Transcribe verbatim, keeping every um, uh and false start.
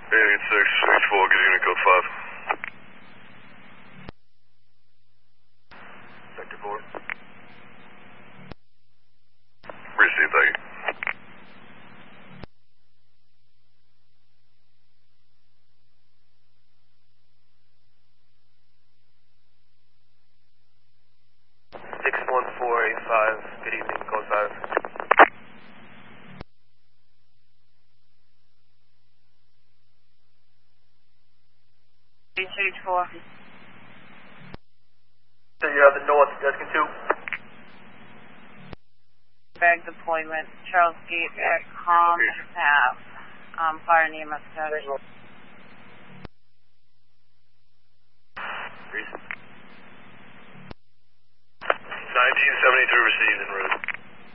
eight eight six, H four, get unit code five. Sector four. Received, thank you. six one four eight five, good evening, code five. H H four. So you're at the north, Deskin two. Bag deployment, Charles Gate at Com Ave. Um, fire and E M S status. nineteen seventy-two received en route.